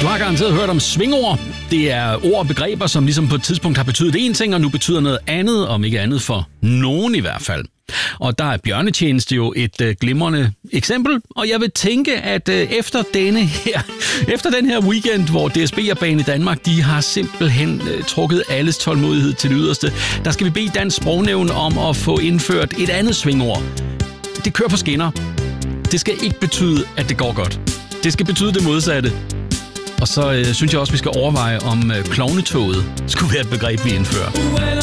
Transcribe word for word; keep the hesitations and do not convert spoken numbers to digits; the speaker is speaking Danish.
Du har garanteret hørt om svingord. Det er ord og begreber, som ligesom på et tidspunkt har betydet én ting, og nu betyder noget andet, om ikke andet for nogen i hvert fald. Og der er bjørnetjeneste jo et øh, glimrende eksempel, og jeg vil tænke, at øh, efter denne her, efter den her weekend, hvor D S B og Banedanmark, de har simpelthen øh, trukket alles tålmodighed til det yderste, der skal vi bede Dansk Sprognævn om at få indført et andet svingord. Det kører på skinner. Det skal ikke betyde, at det går godt. Det skal betyde det modsatte. Og så øh, synes jeg også, vi skal overveje, om øh, klovnetoget skulle være et begreb, vi indfører.